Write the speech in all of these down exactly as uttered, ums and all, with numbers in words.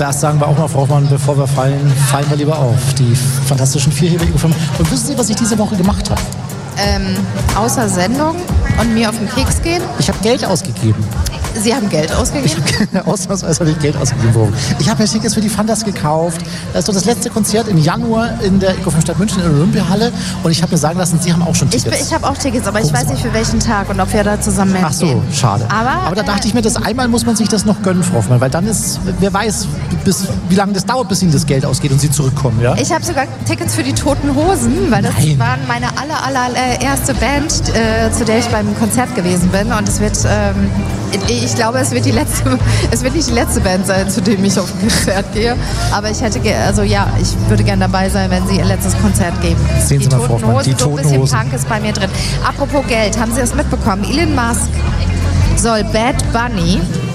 Das sagen wir auch mal, Frau Hoffmann, bevor wir fallen, fallen wir lieber auf. Die fantastischen vier hier bei Ego Fünf. Und wissen Sie, was ich diese Woche gemacht habe? Ähm, außer Sendung und mir auf den Keks gehen. Ich habe Geld ausgegeben. Sie haben Geld ausgegeben? Ausnahmsweise habe ich Geld ausgegeben. Ich habe mir Tickets für die Fantas gekauft. Das ist so das letzte Konzert im Januar in der Ego Fünf Stadt München in der Olympiahalle. Und ich habe mir sagen lassen, Sie haben auch schon Tickets. Ich, ich habe auch Tickets, aber Gucken ich weiß nicht für welchen Tag und ob wir da zusammen Ach so, gehen. schade. Aber, aber da dachte ich mir, das einmal muss man sich das noch gönnen, Frau Hoffmann, weil dann ist, wer weiß, bis, wie lange das dauert, bis Ihnen das Geld ausgeht und Sie zurückkommen. Ja? Ich habe sogar Tickets für die Toten Hosen, weil das Nein. waren meine aller, aller äh, erste Band, äh, zu der ich beim Konzert gewesen bin. Und es wird, ähm, ich glaube, es wird die letzte, es wird nicht die letzte Band sein, zu dem ich auf ein Konzert gehe. Aber ich hätte, ge- also ja, ich würde gerne dabei sein, wenn sie ihr letztes Konzert geben. Sehen Sie die mal, Frau Toten Hoffmann, Hosen, die so ein Toten bisschen Hosen. Punk ist bei mir drin. Apropos Geld, haben Sie das mitbekommen? Elon Musk soll Bad Bunny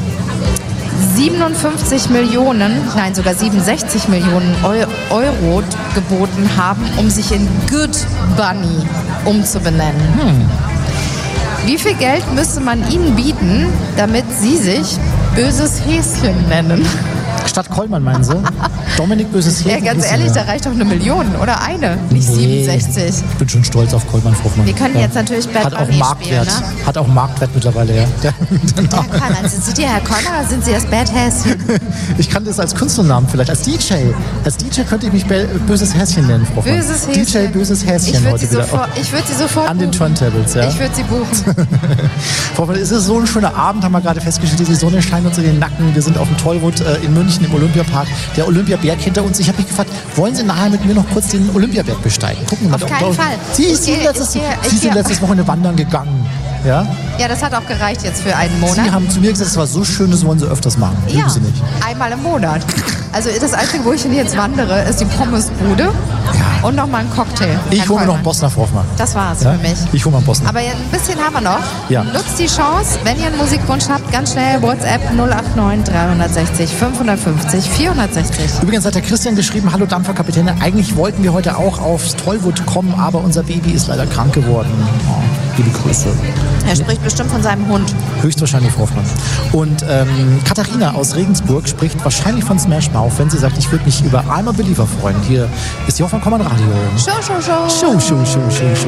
siebenundfünfzig Millionen, nein sogar siebenundsechzig Millionen Eu- Euro geboten haben, um sich in Good Bunny umzubenennen. Hm. Wie viel Geld müsste man ihnen bieten, damit sie sich Böses Häschen nennen? Stadt Kollmann, meinen Sie? Dominik Böses Ja, Häschen. ganz wissen ehrlich, wir. da reicht doch eine Million oder eine, nicht Nee. siebenundsechzig. Ich bin schon stolz auf Kollmann, Frau Hoffmann. Wir können jetzt natürlich Bad Hat auch Bunny Marktwert. spielen, ne? Hat auch Marktwert mittlerweile, ja. Der, der Herr Name. Kollmann, sind Sie der Herr Kollmann oder sind Sie das Bad Häschen? Ich kann das als Künstlernamen vielleicht, als D J. Als D J könnte ich mich Bel- Böses Häschen nennen, Frau Hoffmann. Böses Häschen. D J Böses Häschen Ich würde heute sie, wieder. sofort- ich würd sie sofort An den buchen. Turntables, ja. Ich würde sie buchen. Frau Hoffmann, es ist so ein schöner Abend, haben wir gerade festgestellt. Die Sonne scheint uns in den Nacken. Wir sind auf dem Tollwood äh, in München im Olympiapark. Der Olympiaberg hinter uns. Ich habe mich gefragt, wollen Sie nachher mit mir noch kurz den Olympiaberg besteigen? Gucken wir Auf mal. keinen Fall. Sie, Ich Sie, gehe- letztes, ich gehe- ich Sie sind gehe- letztes Wochenende wandern gegangen. Ja? Ja, das hat auch gereicht jetzt für einen Monat. Sie haben zu mir gesagt, es war so schön, das wollen Sie öfters machen. ja, Lügen Sie nicht. einmal im Monat. Also das Einzige, wo ich hin jetzt wandere, ist die Pommesbude und noch mal ein Cocktail. Ich Herr hole mir noch Kollmann. einen Bosner, Frau Hoffmann. Das war's Ja? für mich. Ich hole mal einen Bosner. Aber ja, ein bisschen haben wir noch. Ja. Nutzt die Chance, wenn ihr einen Musikwunsch habt, ganz schnell WhatsApp null acht neun drei sechs null fünf fünf null vier sechs null. Übrigens hat der Christian geschrieben, hallo Dampferkapitän, eigentlich wollten wir heute auch aufs Tollwood kommen, aber unser Baby ist leider krank geworden. Oh, liebe Grüße. Er spricht bestimmt von seinem Hund. Höchstwahrscheinlich, Frau Hoffmann. Und ähm, Katharina aus Regensburg spricht wahrscheinlich von Smash Mouth, wenn sie sagt, ich würde mich über I'm a Believer freuen. Hier ist die Hoffmann Kommand Radio. Show, show, show. Show, show, show, show, show.